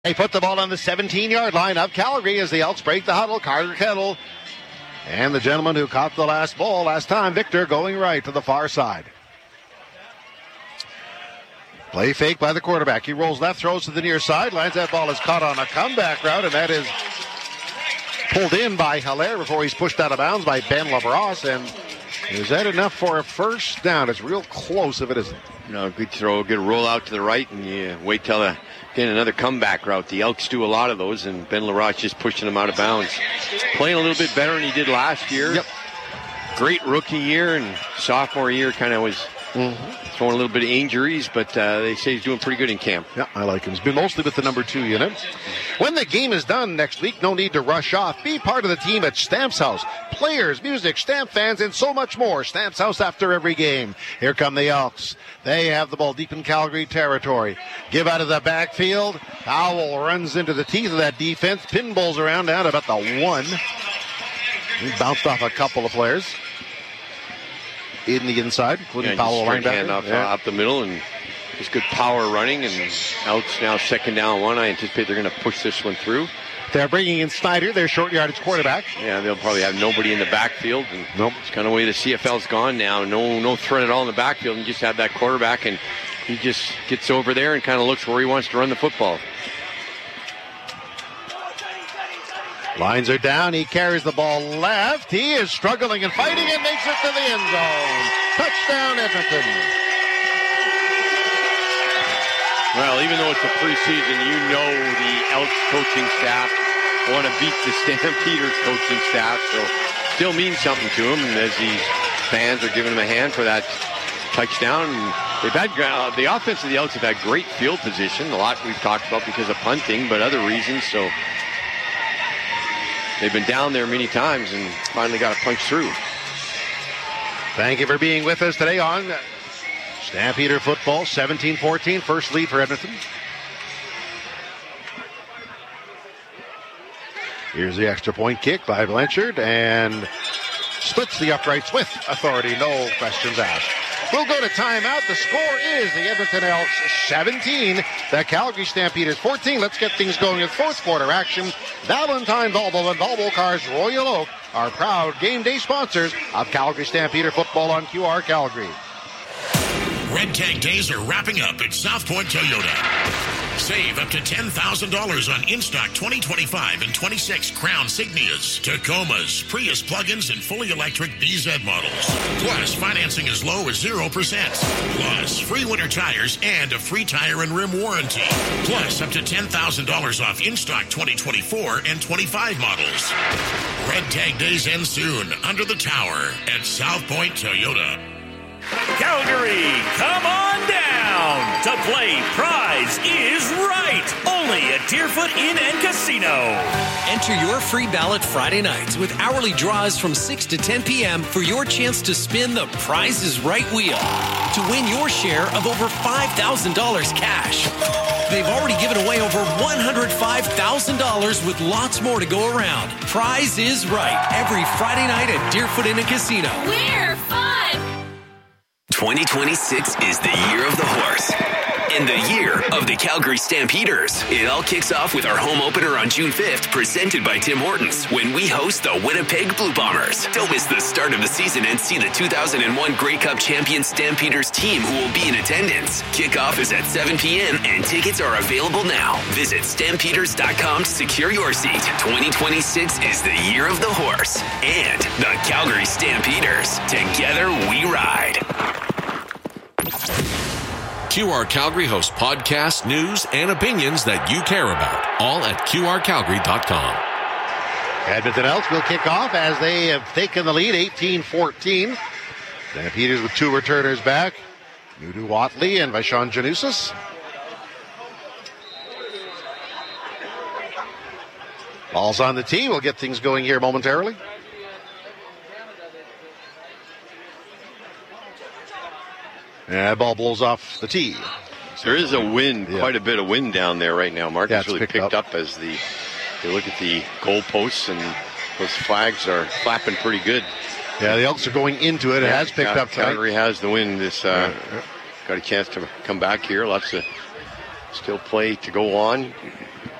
They put the ball on the 17-yard line of Calgary as the Elks break the huddle. Carter Kettle and the gentleman who caught the last ball last time, Victor, going right to the far side. Play fake by the quarterback. He rolls left, throws to the near sidelines. That ball is caught on a comeback route, and that is pulled in by Hilaire before he's pushed out of bounds by Ben LaBrosse. And is that enough for a first down? It's real close if it isn't. No, good throw, good roll out to the right, and you wait till get another comeback route. The Elks do a lot of those, and Ben LaRoche just pushing them out of bounds. Playing a little bit better than he did last year. Yep. Great rookie year, and sophomore year kind of was throwing a little bit of injuries, but they say he's doing pretty good in camp. Yeah, I like him. He's been mostly with the number 2 unit. When the game is done next week, no need to rush off. Be part of the team at Stamps House. Players, music, stamp fans, and so much more. Stamps House after every game. Here come the Elks. They have the ball deep in Calgary territory. Give out of the backfield. Powell runs into the teeth of that defense. Pinballs around down about the 1. He bounced off a couple of players in the inside, including Powell, linebacker. Up the middle, and just good power running. And Elks now second down 1. I anticipate they're going to push this one through. They're bringing in Snyder, their short yardage quarterback. Yeah, they'll probably have nobody in the backfield. And it's kind of the way the CFL's gone now. No threat at all in the backfield, and just have that quarterback, and he just gets over there and kind of looks where he wants to run the football. Lines are down. He carries the ball left. He is struggling and fighting and makes it to the end zone. Touchdown, Edmonton. Well, even though it's a preseason, you know the Elks coaching staff want to beat the Stampeders coaching staff, so still means something to them as these fans are giving them a hand for that touchdown. And they've had the offense of the Elks have had great field position, a lot we've talked about because of punting, but other reasons. So they've been down there many times and finally got to punch through. Thank you for being with us today on Stampeder football. 17-14, first lead for Edmonton. Here's the extra point kick by Blanchard and splits the uprights with authority. No questions asked. We'll go to timeout. The score is the Edmonton Elks 17, the Calgary Stampeders 14. Let's get things going in fourth quarter action. Valentine Volvo and Volvo Cars Royal Oak are proud game day sponsors of Calgary Stampeder football on QR Calgary. Red Tag Days are wrapping up at South Point Toyota. Save up to $10,000 on in-stock 2025 and 26 Crown Signias, Tacomas, Prius plug-ins, and fully electric BZ models. Plus, financing as low as 0%. Plus, free winter tires and a free tire and rim warranty. Plus, up to $10,000 off in-stock 2024 and 25 models. Red Tag Days end soon under the tower at South Point Toyota. Calgary, come on down to play Prize is Right, only at Deerfoot Inn and Casino. Enter your free ballot Friday nights with hourly draws from 6 to 10 p.m. for your chance to spin the Prize is Right wheel to win your share of over $5,000 cash. They've already given away over $105,000 with lots more to go around. Prize is Right every Friday night at Deerfoot Inn and Casino. We're fun! 2026 is the year of the horse and the year of the Calgary Stampeders. It all kicks off with our home opener on June 5th, presented by Tim Hortons, when we host the Winnipeg Blue Bombers. Don't miss the start of the season and see the 2001 Grey Cup champion Stampeders team who will be in attendance. Kickoff is at 7 p.m. and tickets are available now. Visit Stampeders.com to secure your seat. 2026 is the year of the horse and the Calgary Stampeders. Together we ride. QR Calgary hosts podcasts, news, and opinions that you care about, all at QRCalgary.com. Edmonton Elks will kick off as they have taken the lead 18-14. Stampeders with 2 returners back, Nudu Watley and Vaishon Janusis. Ball's on the tee. We'll get things going here momentarily. Yeah, ball blows off the tee. There is a wind, quite a bit of wind down there right now, Mark. It's really picked up as they look at the goalposts, and those flags are flapping pretty good. Yeah, the Elks are going into it. It has picked up tonight. Calgary has the wind. This got a chance to come back here. Lots of still play to go on.